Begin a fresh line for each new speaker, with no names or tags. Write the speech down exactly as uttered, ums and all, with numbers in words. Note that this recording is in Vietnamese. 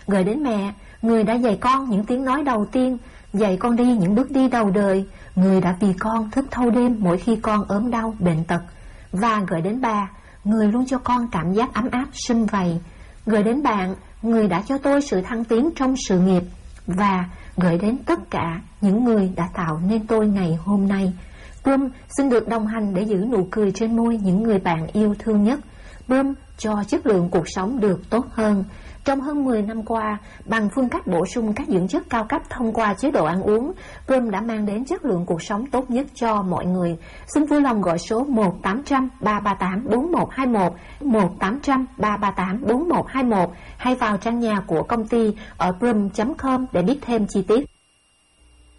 Gửi đến mẹ, người đã dạy con những tiếng nói đầu tiên, dạy con đi những bước đi đầu đời, người đã vì con thức thâu đêm mỗi khi con ốm đau, bệnh tật. Và gửi đến bà, người luôn cho con cảm giác ấm áp, sum vầy. Gửi đến bạn, người đã cho tôi sự thăng tiến trong sự nghiệp. Và gửi đến tất cả những người đã tạo nên tôi ngày hôm nay. Plum xin được đồng hành để giữ nụ cười trên môi những người bạn yêu thương nhất. Plum cho chất lượng cuộc sống được tốt hơn. Trong hơn mười năm qua, bằng phương cách bổ sung các dưỡng chất cao cấp thông qua chế độ ăn uống, Plum đã mang đến chất lượng cuộc sống tốt nhất cho mọi người. Xin vui lòng gọi số một tám trăm ba ba tám bốn một hai một, một tám trăm ba ba tám bốn một hai một hay vào trang nhà của công ty ở plum chấm com để biết thêm chi tiết.